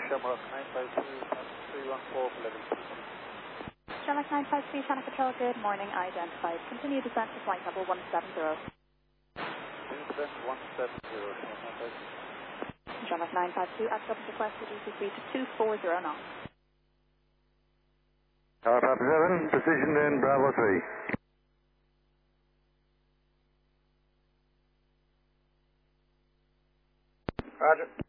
Shamrock 952, 314 for Living. Shamrock 953, Channel Control, good morning, identified. Continue descent to flight level 170. Descent 170, Shamrock 952, at double request for GC3 to 240 knots. Tower Papa 7, precision in Bravo 3. Roger.